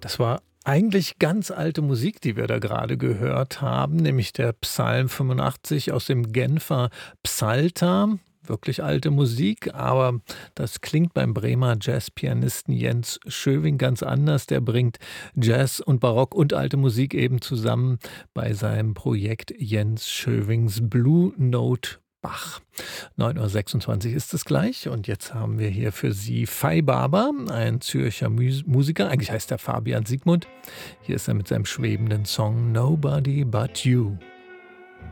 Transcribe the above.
Das war eigentlich ganz alte Musik, die wir da gerade gehört haben, nämlich der Psalm 85 aus dem Genfer Psalter. Wirklich alte Musik, aber das klingt beim Bremer Jazzpianisten Jens Schöving ganz anders. Der bringt Jazz und Barock und alte Musik eben zusammen bei seinem Projekt Jens Schövings Blue Note Bach. 9:26 ist es gleich und jetzt haben wir hier für Sie Fay Barber, ein Zürcher Musiker. Eigentlich heißt er Fabian Siegmund. Hier ist er mit seinem schwebenden Song Nobody But You.